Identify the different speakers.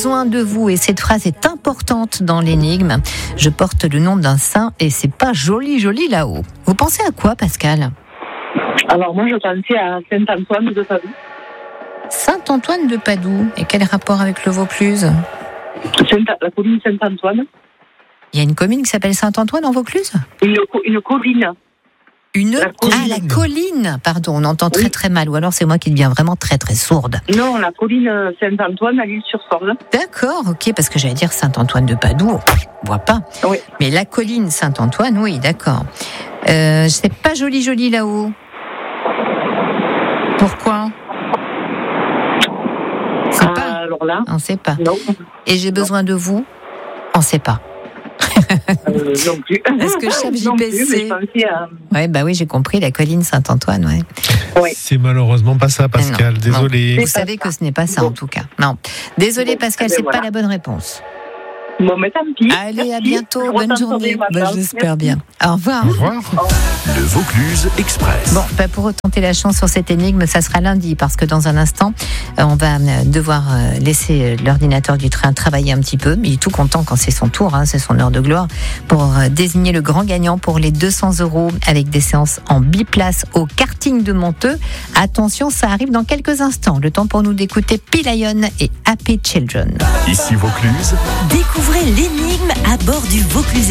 Speaker 1: besoin de vous, et cette phrase est importante dans l'énigme. Je porte le nom d'un saint et c'est pas joli là-haut. Vous pensez à quoi, Pascal ?
Speaker 2: Alors moi je pensais à Saint-Antoine de Padoue.
Speaker 1: Saint-Antoine de Padoue. Et quel rapport avec le Vaucluse ?
Speaker 2: La colline Saint-Antoine.
Speaker 1: Il y a une commune qui s'appelle Saint-Antoine en Vaucluse ?
Speaker 2: Une colline.
Speaker 1: La colline. Pardon, on entend très très mal. Ou alors c'est moi qui deviens vraiment très très sourde.
Speaker 2: Non, la colline Saint-Antoine à l'Île-sur-Sorgue.
Speaker 1: D'accord, ok, parce que j'allais dire Saint-Antoine de Padoue, on voit pas.
Speaker 2: Oui.
Speaker 1: Mais la colline Saint-Antoine, oui, d'accord. C'est pas joli là-haut. Pourquoi ?
Speaker 2: Alors là,
Speaker 1: on sait pas.
Speaker 2: Non.
Speaker 1: Et j'ai besoin de vous ? On sait pas.
Speaker 2: Non plus.
Speaker 1: Est-ce que chef JPC...
Speaker 2: Non plus, mais je pensais à...
Speaker 1: Ouais, bah oui, j'ai compris, la colline Saint-Antoine, ouais.
Speaker 2: Ouais.
Speaker 3: C'est malheureusement pas ça, Pascal.
Speaker 1: Non,
Speaker 3: Désolé.
Speaker 1: Vous savez que ce n'est pas ça, en tout cas. Non. Désolé, Pascal, c'est
Speaker 2: voilà.
Speaker 1: pas la bonne réponse.
Speaker 2: Bon, mais tant pis.
Speaker 1: Allez,
Speaker 2: Merci.
Speaker 1: à bientôt,
Speaker 2: Je
Speaker 1: bonne journée. J'espère bien. Au revoir.
Speaker 3: Au revoir.
Speaker 4: Le Vaucluse Express.
Speaker 1: Bon, pour retenter la chance sur cette énigme, ça sera lundi, parce que dans un instant, on va devoir laisser l'ordinateur du train travailler un petit peu. Il est tout content quand c'est son tour, c'est son heure de gloire, pour désigner le grand gagnant pour les 200 € avec des séances en biplace au karting de Monteux. Attention, ça arrive dans quelques instants. Le temps pour nous d'écouter P-Lion et Happy Children.
Speaker 4: Ici Vaucluse.
Speaker 5: Découvrez l'énigme à bord du Vaucluse